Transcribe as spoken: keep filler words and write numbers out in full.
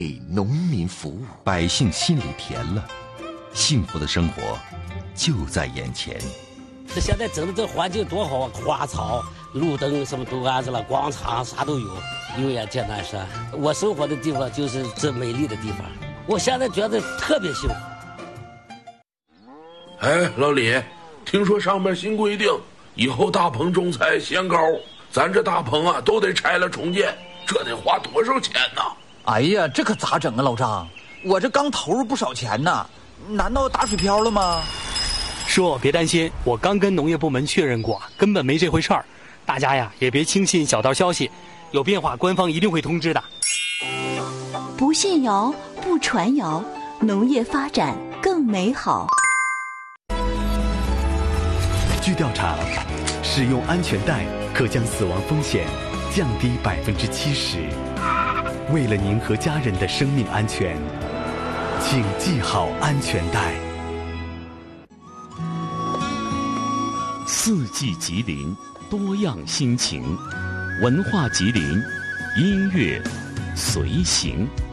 给农民服务， 百姓心里甜了，幸福的生活就在眼前。 这现在整的这环境多好啊，花草、路灯什么都安置了，广场啥都有。永远见南山，我生活的地方就是这美丽的地方，我现在觉得特别幸福。 哎，老李，听说上面新规定，以后大棚种菜限高，咱这大棚啊都得拆了重建，这得花多少钱呢？ 哎呀，这可咋整啊，老张？我这刚投入不少钱呢，难道打水漂了吗？ 叔，别担心，我刚跟农业部门确认过，根本没这回事儿。大家呀，也别轻信小道消息，有变化官方一定会通知的。 不信谣，不传谣，农业发展更美好。 据调查，使用安全带可将死亡风险降低百分之七十。为了您和家人的生命安全，请系好安全带。 四季吉林，多样心情，文化吉林，音乐随行。